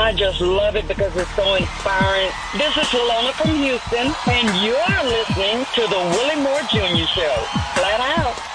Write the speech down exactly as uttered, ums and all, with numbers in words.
I just love it because it's so inspiring. This is Walona from Houston, and you're listening to the Willie Moore Junior Show. Flat out.